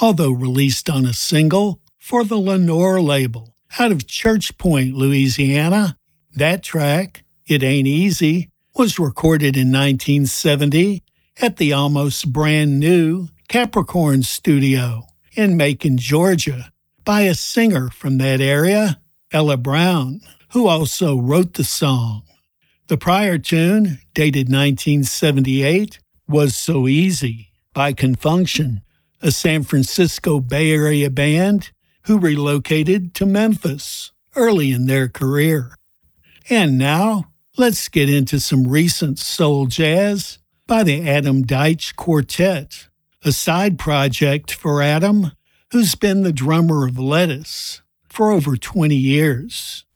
although released on a single for the Lenore label out of Church Point, Louisiana. That track, It Ain't Easy, was recorded in 1970 at the almost brand new Capricorn Studio in Macon, Georgia, by a singer from that area, Ella Brown, who also wrote the song. The prior tune, dated 1978, was So Easy by Confunction, a San Francisco Bay Area band who relocated to Memphis early in their career. And now, let's get into some recent soul jazz by the Adam Deitch Quartet, a side project for Adam, who's been the drummer of Lettuce for over 20 years.